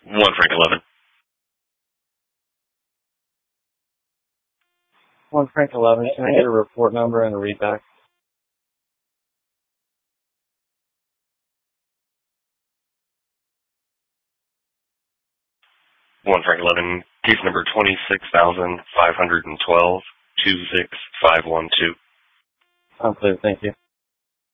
1 Frank 11. 1 Frank 11, can I get a report number and a readback? 1 Frank 11, case number 26,512, 26512. I'm clear, thank you.